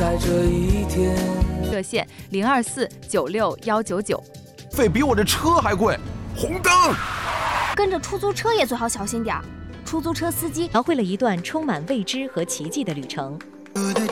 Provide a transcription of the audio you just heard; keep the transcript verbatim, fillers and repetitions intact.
在这一天。 热线零二四九六幺九九。 费比我这车还贵。红灯。 跟着出租车也最好小心点儿，出租车司机描绘了一段充满未知和奇迹的旅程。